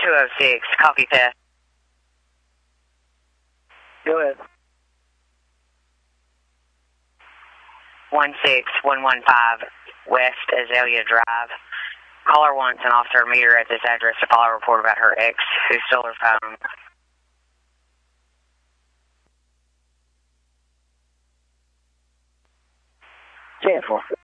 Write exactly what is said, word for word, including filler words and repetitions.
oh six, copy theft. Go ahead. one six one one five West Azalea Drive. Caller wants an officer to meet her at this address to file a report about her ex who stole her phone. ten four.